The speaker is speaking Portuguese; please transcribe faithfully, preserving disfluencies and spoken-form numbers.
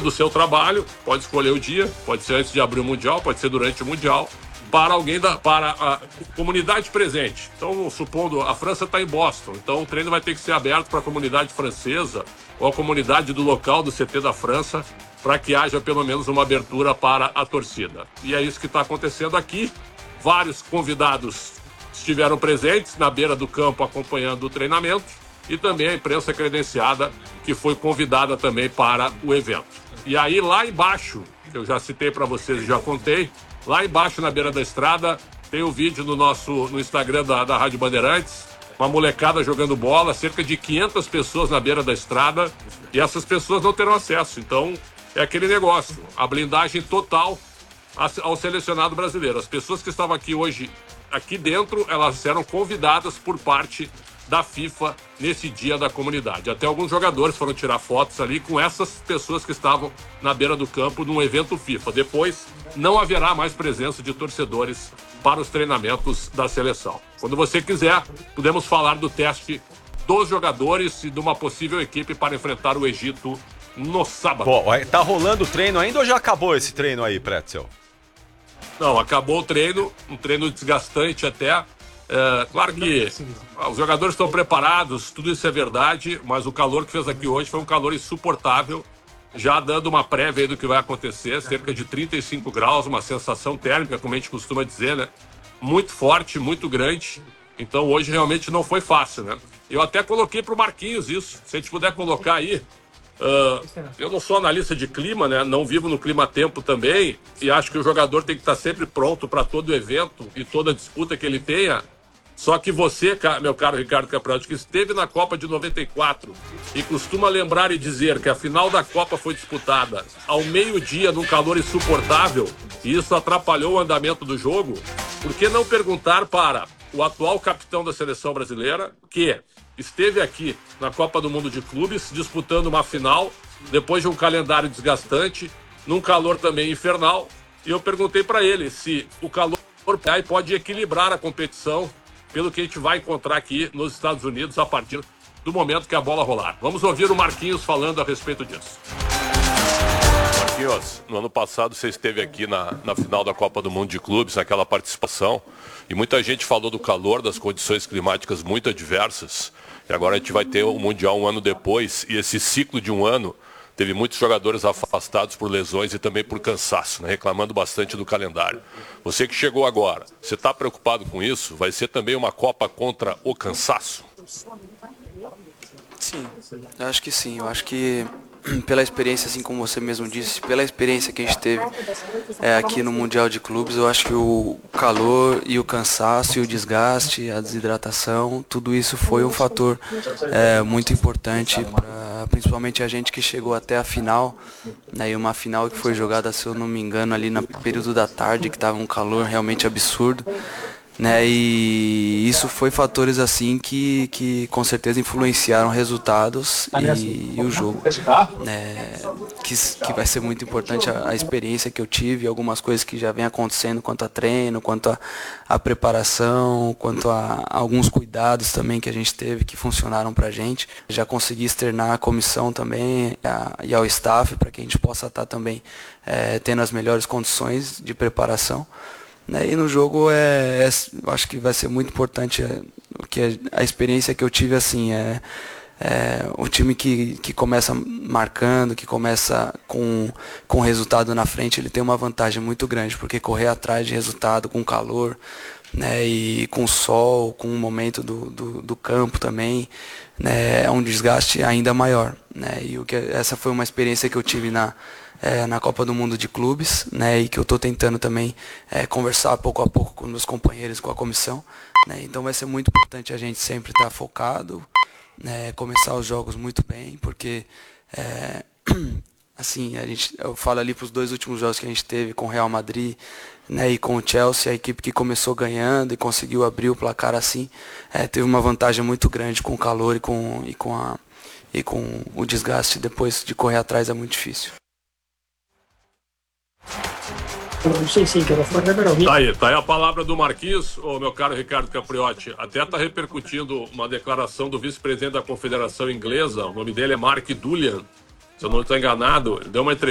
do seu trabalho, pode escolher o dia, pode ser antes de abrir o Mundial, pode ser durante o Mundial, para alguém da para a comunidade presente. Então, supondo, a França está em Boston, então o treino vai ter que ser aberto para a comunidade francesa ou a comunidade do local do C T da França, para que haja pelo menos uma abertura para a torcida. E é isso que está acontecendo aqui. Vários convidados estiveram presentes na beira do campo acompanhando o treinamento e também a imprensa credenciada que foi convidada também para o evento. E aí lá embaixo, eu já citei para vocês e já contei, lá embaixo na beira da estrada tem o vídeo no nosso no Instagram da, da Rádio Bandeirantes, uma molecada jogando bola, cerca de quinhentas pessoas na beira da estrada, e essas pessoas não terão acesso. Então é aquele negócio, a blindagem total ao selecionado brasileiro. As pessoas que estavam aqui hoje, aqui dentro, elas eram convidadas por parte da FIFA nesse dia da comunidade. Até alguns jogadores foram tirar fotos ali com essas pessoas que estavam na beira do campo num evento FIFA. Depois, não haverá mais presença de torcedores para os treinamentos da seleção. Quando você quiser, podemos falar do teste dos jogadores e de uma possível equipe para enfrentar o Egito no sábado. Bom, tá rolando o treino ainda ou já acabou esse treino aí, Pretzel? Não, acabou o treino, um treino desgastante até. É, claro que os jogadores estão preparados, tudo isso é verdade, mas o calor que fez aqui hoje foi um calor insuportável, já dando uma prévia aí do que vai acontecer, cerca de trinta e cinco graus, uma sensação térmica, como a gente costuma dizer, né? Muito forte, muito grande. Então hoje realmente não foi fácil, né? Eu até coloquei pro Marquinhos isso, se a gente puder colocar aí. Uh, eu não sou analista de clima, né? Não vivo no clima-tempo também, e acho que o jogador tem que estar sempre pronto para todo o evento e toda disputa que ele tenha. Só que você, meu caro Ricardo Capriotti, que esteve na Copa de noventa e quatro e costuma lembrar e dizer que a final da Copa foi disputada ao meio-dia num calor insuportável e isso atrapalhou o andamento do jogo, por que não perguntar para o atual capitão da seleção brasileira, que esteve aqui na Copa do Mundo de Clubes, disputando uma final, depois de um calendário desgastante, num calor também infernal, e eu perguntei para ele se o calor pode equilibrar a competição, pelo que a gente vai encontrar aqui nos Estados Unidos a partir do momento que a bola rolar. Vamos ouvir o Marquinhos falando a respeito disso. Marquinhos, no ano passado você esteve aqui na, na final da Copa do Mundo de Clubes, naquela participação, e muita gente falou do calor, das condições climáticas muito adversas, e agora a gente vai ter o Mundial um ano depois, e esse ciclo de um ano teve muitos jogadores afastados por lesões e também por cansaço, né, reclamando bastante do calendário. Você que chegou agora, você está preocupado com isso? Vai ser também uma Copa contra o cansaço? Sim, eu acho que sim. Eu acho que pela experiência, assim como você mesmo disse, pela experiência que a gente teve é, aqui no Mundial de Clubes, eu acho que o calor e o cansaço e o desgaste, a desidratação, tudo isso foi um fator é, muito importante, pra, principalmente a gente que chegou até a final, né, e uma final que foi jogada, se eu não me engano, ali no período da tarde, que estava um calor realmente absurdo. Né, e isso foi fatores assim que, que com certeza influenciaram resultados e, e o jogo, né, que, que vai ser muito importante a, a experiência que eu tive, algumas coisas que já vem acontecendo quanto a treino, quanto a, a preparação, quanto a, a alguns cuidados também que a gente teve que funcionaram pra gente. Já consegui externar a comissão também a, e ao staff para que a gente possa estar também é, tendo as melhores condições de preparação. Né, e no jogo é, é, eu acho que vai ser muito importante é, que a, a experiência que eu tive assim é, é o time que, que começa marcando, que começa com, com resultado na frente, ele tem uma vantagem muito grande, porque correr atrás de resultado com calor, né, e com sol, com o momento do, do, do campo também, né, é um desgaste ainda maior, né, e o que, essa foi uma experiência que eu tive na É, na Copa do Mundo de Clubes, né, e que eu estou tentando também é, conversar pouco a pouco com meus companheiros, com a comissão, né, então vai ser muito importante a gente sempre estar tá focado, né, começar os jogos muito bem, porque é, assim, a gente, eu falo ali para os dois últimos jogos que a gente teve com o Real Madrid, né, e com o Chelsea, a equipe que começou ganhando e conseguiu abrir o placar assim, é, teve uma vantagem muito grande com o calor e com, e, com a, e com o desgaste depois de correr atrás é muito difícil. Tá aí, tá aí a palavra do Marquinhos, ô, meu caro Ricardo Capriotti. Até tá repercutindo uma declaração do vice-presidente da Confederação Inglesa, o nome dele é Mark Doolan, se eu não estou enganado. Ele deu uma